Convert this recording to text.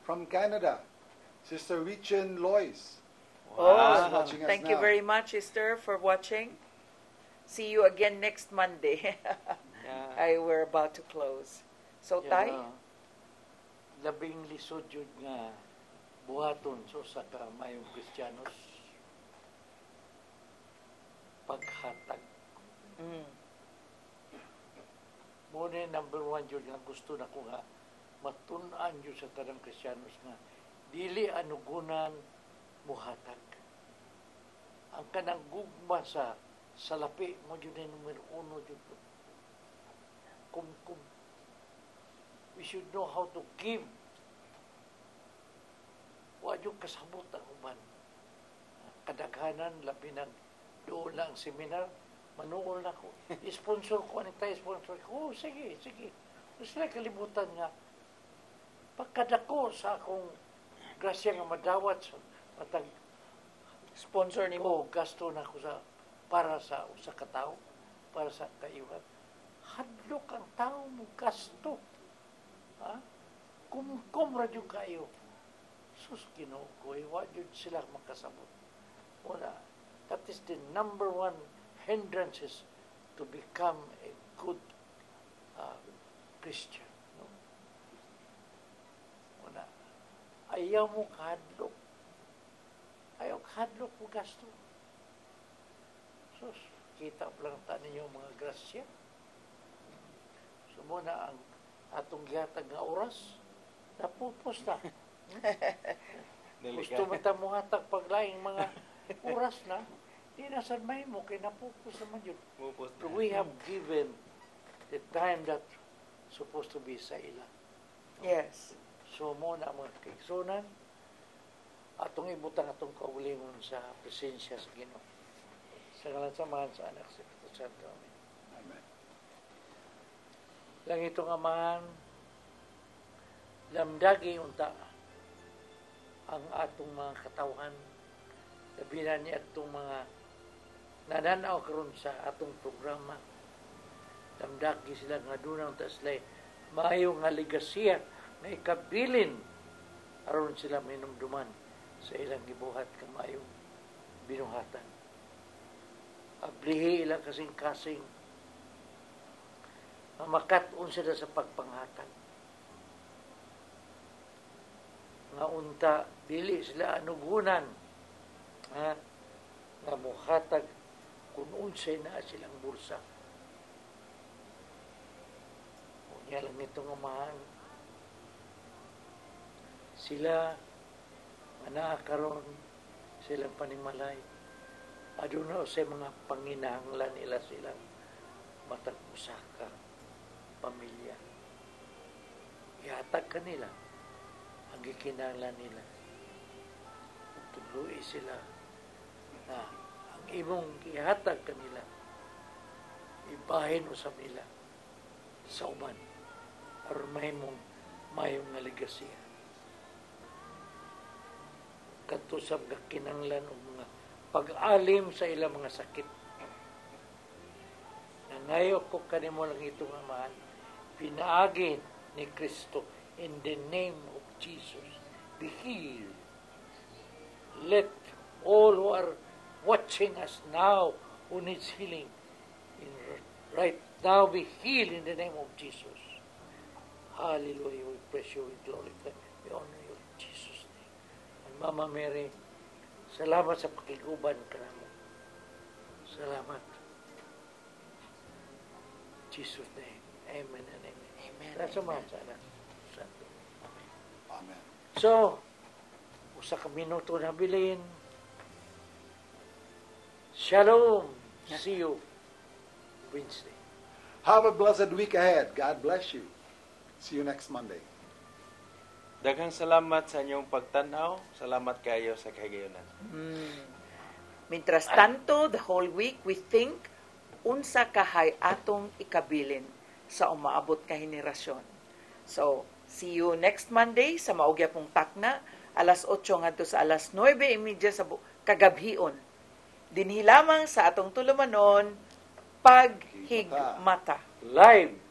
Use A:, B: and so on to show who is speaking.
A: from Canada, Sister Richen Lois.
B: Oh,
A: Watching us
B: thank
A: now.
B: you very much, sister, for watching. See you again next Monday. We're about to close. So, Tay?
C: Labing lisod yun nga buhaton so sa kamayong Kristiyanos paghatag. Muna number 1 yun nga gusto na ko nga matunan yun sa tanang Kristiyanos nga dili anugunan muhatag. Ang kanang gugma sa salapi mo yun ay numero 1 yun. We should know how to give. Huwag yung kasabot ang uban. Kadaghanan, labi ng doon lang seminar, manuol na ko. I-sponsor ko, anong tayo sponsor ko? Sige. Gusto na kalibutan nga. Pagkadako sa akong grasya nga madawat sa matag
B: Sponsor ni mo.
C: gasto na ko para sa katao, para sa kayuhan. Hadlok ang tao mo gasto. Radyo kayo. Sus, kinukoy. Wag yun sila makasabot. Una, that is the number 1 hindrances to become a good Christian. No? Una, ayaw mo kahadlok. Ayaw kahadlok mo gasto. Sus, kita pa lang tanin yung mga grasya. So muna ang atong gihatag nga oras, napupos na. Gusto mo ta mo hatag paglaing mga oras na, di na sad may mo, kay napupos naman yun. So we have given the time that supposed to be sa ila.
B: Yes.
C: So muna mga kaigsunan, atong ibutang atong kaulingon sa presensya sa Ginoo. Sa ngalan samahan sa anak sa Espiritu Santo. Amen.
A: Amen.
C: Lang itong amahan, lamdagi unta ang atong mga katawan, labinan niya atong mga nananaw karon sa atong programa. Lamdagi sila nga dunang taslay maayo nga ligasiya na ikabilin aron sila minumduman sa ilang gibuhat kamayong binuhatan. Ablihi ilang kasing-kasing mamakat-on sila sa pagpanghatag. Nga unta, dili sila anugunan nga muhatag kung unsay na silang bursa. Unya lang itong amahan. Sila manakaroon silang panimalay. Aduna sa mga panginahanglan nila silang matag usaka pamilya. Ihatag kanila ang gikinahanglan nila. Tuloy sila na ang imong ihatag kanila ibahin usab nila sa uban aron mahimong mayong nga ligasiya. Kadto sa kinahanglan og mga pag-alim sa ilang mga sakit. Nangayo ko kanimo lang itong amahan. Pinaagi ni Kristo in the name of Jesus. Be healed. Let all who are watching us now who needs healing right now be healed in the name of Jesus. Hallelujah. We praise you, we glorify, we honor you in Jesus' name. And Mama Mary, salamat sa pakiguban ka namo. Salamat. Jesus' name. Amen and amen.
B: Amen.
C: Salamat sa anak. Santo.
A: Amen.
C: So, usa ka minuto na bilin. Shalom. See you Wednesday.
A: Have a blessed week ahead. God bless you. See you next Monday.
D: Daghang salamat sa inyong pagtanaw. Salamat kayo sa kahigayonan.
B: Mientras tanto, the whole week, we think, unsa kahay atong ikabilin sa umaabot ka henerasyon. So, see you next Monday sa maugya pong takna, alas 8 ngadto sa alas 9:30 sa kagabhion. Dinhi lamang sa atong tulumanon, paghigmata.
C: Live